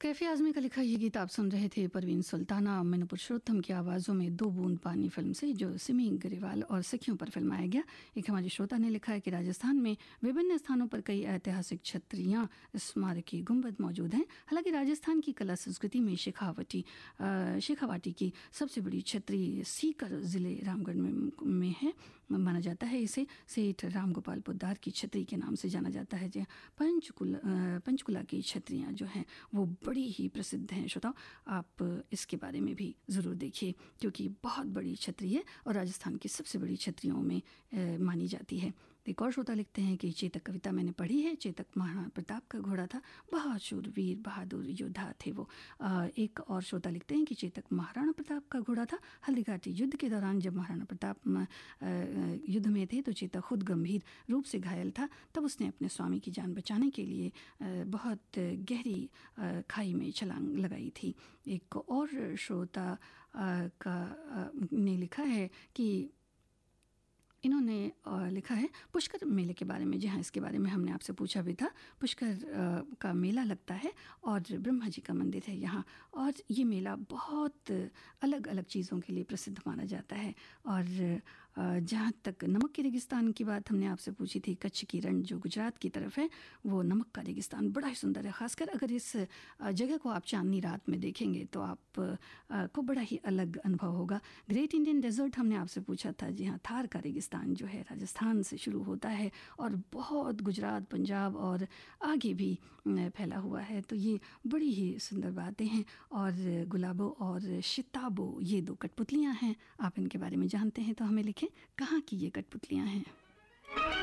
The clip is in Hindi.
कैफे आज़मी का लिखा ये गीत आप सुन रहे थे। परवीन सुल्ताना, मीनू पुरुषोत्तम की आवाज़ों में दो बूंद पानी फिल्म से, जो सिमी ग्रेवाल और सखियों पर फिल्माया गया। एक हमारे श्रोता ने लिखा है कि राजस्थान में विभिन्न स्थानों पर कई ऐतिहासिक छतरियाँ, स्मारकी गुंबद मौजूद हैं। हालांकि राजस्थान की कला संस्कृति में शेखावाटी की सबसे बड़ी छतरी सीकर ज़िले रामगढ़ में है। माना जाता है इसे सेठ रामगोपाल पोद्दार की छतरी के नाम से जाना जाता है। जी, पंचकुला की छतरियाँ जो हैं वो बड़ी ही प्रसिद्ध हैं। श्रोताओ, आप इसके बारे में भी ज़रूर देखिए, क्योंकि बहुत बड़ी छतरी है और राजस्थान की सबसे बड़ी छतरियों में मानी जाती है। एक और श्रोता लिखते हैं कि चेतक कविता मैंने पढ़ी है। चेतक महाराणा प्रताप का घोड़ा था, बहुत शूरवीर बहादुर योद्धा थे वो। एक और श्रोता लिखते हैं कि चेतक महाराणा प्रताप का घोड़ा था। हल्दीघाटी युद्ध के दौरान जब महाराणा प्रताप युद्ध में थे तो चेतक खुद गंभीर रूप से घायल था। तब उसने अपने स्वामी की जान बचाने के लिए बहुत गहरी खाई में छलांग लगाई थी। एक और श्रोता ने लिखा है कि इन्होंने लिखा है पुष्कर मेले के बारे में। जी हाँ, इसके बारे में हमने आपसे पूछा भी था। पुष्कर का मेला लगता है और ब्रह्मा जी का मंदिर है यहाँ, और ये मेला बहुत अलग अलग चीज़ों के लिए प्रसिद्ध माना जाता है। और जहाँ तक नमक के रेगिस्तान की बात हमने आपसे पूछी थी, कच्छ की रण जो गुजरात की तरफ है, वो नमक का रेगिस्तान बड़ा ही सुंदर है। खासकर अगर इस जगह को आप चांदनी रात में देखेंगे तो आप को बड़ा ही अलग अनुभव होगा। ग्रेट इंडियन डेजर्ट हमने आपसे पूछा था। जी हाँ, थार का रेगिस्तान जो है राजस्थान से शुरू होता है और बहुत गुजरात, पंजाब और आगे भी फैला हुआ है। तो ये बड़ी ही सुंदर बातें हैं। और गुलाबो और शिताबो ये दो कठपुतलियाँ हैं। आप इनके बारे में जानते हैं तो हमें लिखें, कहाँ की ये कठपुतलियाँ हैं।